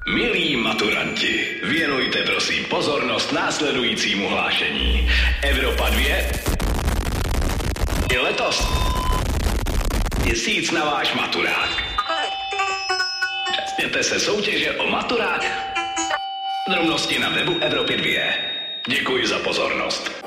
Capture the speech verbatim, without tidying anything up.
Milí maturanti, věnujte prosím pozornost následujícímu hlášení. Evropa dvě i letos tisíc na váš maturák. Účastněte se soutěže o maturák. Drobnosti na webu Evropy dvě. Děkuji za pozornost.